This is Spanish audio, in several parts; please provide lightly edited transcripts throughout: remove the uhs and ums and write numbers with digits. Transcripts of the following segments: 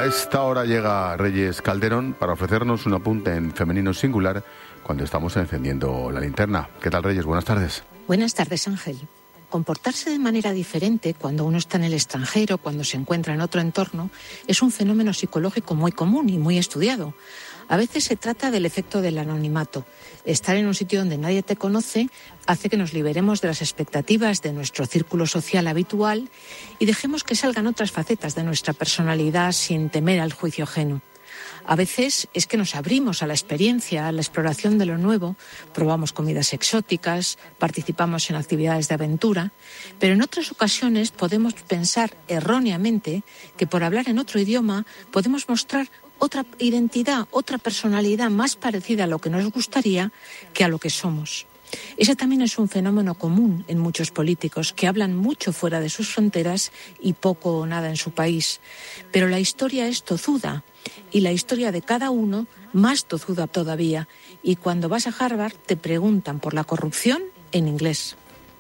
A esta hora llega Reyes Calderón para ofrecernos un apunte en femenino singular cuando estamos encendiendo la linterna. ¿Qué tal, Reyes? Buenas tardes. Buenas tardes, Ángel. Comportarse de manera diferente cuando uno está en el extranjero, cuando se encuentra en otro entorno, es un fenómeno psicológico muy común y muy estudiado. A veces se trata del efecto del anonimato. Estar en un sitio donde nadie te conoce hace que nos liberemos de las expectativas de nuestro círculo social habitual y dejemos que salgan otras facetas de nuestra personalidad sin temer al juicio ajeno. A veces es que nos abrimos a la experiencia, a la exploración de lo nuevo, probamos comidas exóticas, participamos en actividades de aventura, pero en otras ocasiones podemos pensar erróneamente que por hablar en otro idioma podemos mostrar otra identidad, otra personalidad más parecida a lo que nos gustaría que a lo que somos. Ese también es un fenómeno común en muchos políticos que hablan mucho fuera de sus fronteras y poco o nada en su país. Pero la historia es tozuda y la historia de cada uno más tozuda todavía. Y cuando vas a Harvard te preguntan por la corrupción en inglés.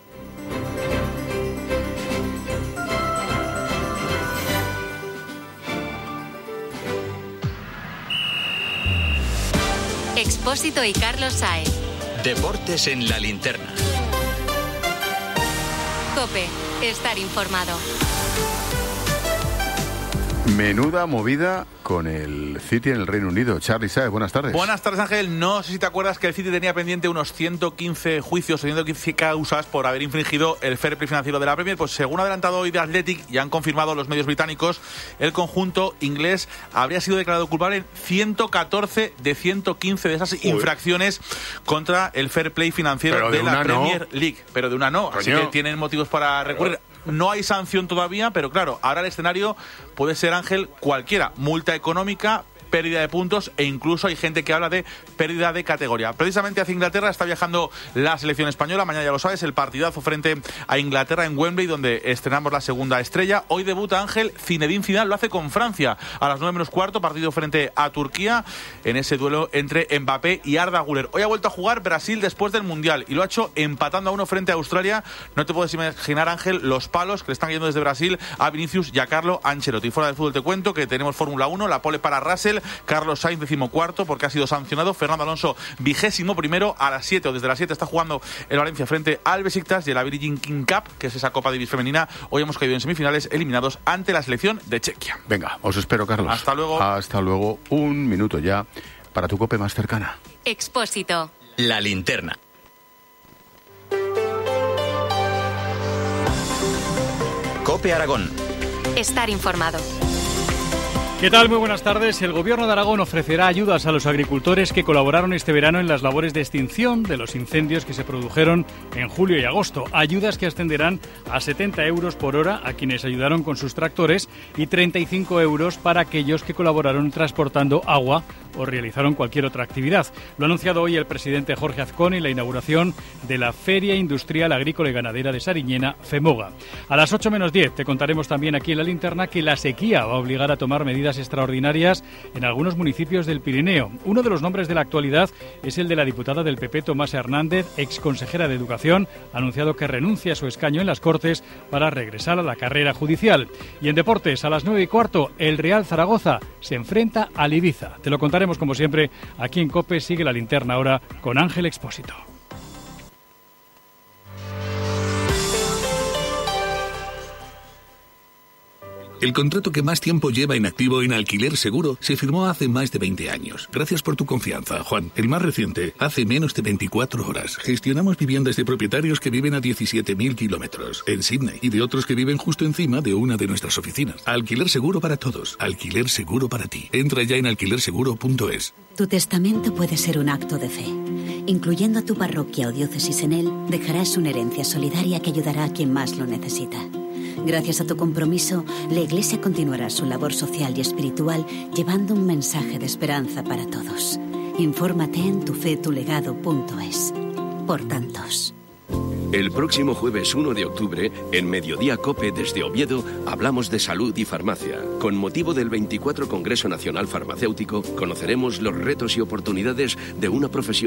Expósito y Carlos Sáez. Deportes en la linterna. COPE. Estar informado. Menuda movida con el City en el Reino Unido. Charly Sáez, buenas tardes. Buenas tardes, Ángel. No sé si te acuerdas que el City tenía pendiente unos 115 juicios o 115 causas por haber infringido el fair play financiero de la Premier. Pues según ha adelantado hoy The Athletic y han confirmado los medios británicos, el conjunto inglés habría sido declarado culpable en 114 de 115 de esas infracciones contra el fair play financiero de la Premier League. Pero de una no, así que tienen motivos para recurrir. No hay sanción todavía, pero claro, ahora el escenario puede ser, Ángel, cualquiera. Multa económica, pérdida de puntos e incluso hay gente que habla de pérdida de categoría. Precisamente hacia Inglaterra está viajando la selección española. Mañana, ya lo sabes, el partidazo frente a Inglaterra en Wembley, donde estrenamos la segunda estrella. Hoy debuta, Ángel, Zinedine Zidane, lo hace con Francia a las 9:15, partido frente a Turquía en ese duelo entre Mbappé y Arda Güler. Hoy ha vuelto a jugar Brasil después del Mundial y lo ha hecho empatando a 1 frente a Australia. No te puedes imaginar, Ángel, los palos que le están yendo desde Brasil a Vinicius y a Carlo Ancelotti. Fuera del fútbol te cuento que tenemos Fórmula 1, la pole para Russell, Carlos Sainz 14º porque ha sido sancionado, Fernando Alonso 21º. A las 7 o desde las 7 está jugando el Valencia frente al Besiktas y el Virgin King Cup, que es esa Copa Davis femenina. Hoy hemos caído en semifinales, eliminados ante la selección de Chequia. Venga, os espero, Carlos. Hasta luego. Hasta luego. Un minuto ya para tu COPE más cercana. Expósito. La linterna. COPE Aragón. Estar informado. ¿Qué tal? Muy buenas tardes. El Gobierno de Aragón ofrecerá ayudas a los agricultores que colaboraron este verano en las labores de extinción de los incendios que se produjeron en julio y agosto. Ayudas que ascenderán a 70 euros por hora a quienes ayudaron con sus tractores y 35 euros para aquellos que colaboraron transportando agua o realizaron cualquier otra actividad. Lo ha anunciado hoy el presidente Jorge Azcón en la inauguración de la Feria Industrial Agrícola y Ganadera de Sariñena, FEMOGA. A las 8:10 te contaremos también aquí en la linterna que la sequía va a obligar a tomar medidas extraordinarias en algunos municipios del Pirineo. Uno de los nombres de la actualidad es el de la diputada del PP, Tomasa Hernández, exconsejera de Educación, ha anunciado que renuncia a su escaño en las Cortes para regresar a la carrera judicial. Y en deportes, a las 9:15, el Real Zaragoza se enfrenta al Ibiza. Te lo contaremos como siempre aquí en COPE. Sigue la linterna ahora con Ángel Expósito. El contrato que más tiempo lleva inactivo en Alquiler Seguro se firmó hace más de 20 años. Gracias por tu confianza, Juan. El más reciente, hace menos de 24 horas. Gestionamos viviendas de propietarios que viven a 17.000 kilómetros en Sydney y de otros que viven justo encima de una de nuestras oficinas. Alquiler Seguro para todos. Alquiler Seguro para ti. Entra ya en alquilerseguro.es. Tu testamento puede ser un acto de fe. Incluyendo a tu parroquia o diócesis en él, dejarás una herencia solidaria que ayudará a quien más lo necesita. Gracias a tu compromiso, la Iglesia continuará su labor social y espiritual llevando un mensaje de esperanza para todos. Infórmate en tufetulegado.es. Por tantos. El próximo jueves 1 de octubre, en Mediodía COPE desde Oviedo, hablamos de salud y farmacia. Con motivo del 24 Congreso Nacional Farmacéutico, conoceremos los retos y oportunidades de una profesión